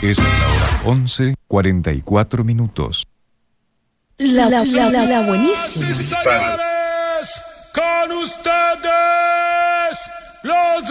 Es la hora 11:44. La buenísima. Sí, señores, con ustedes, los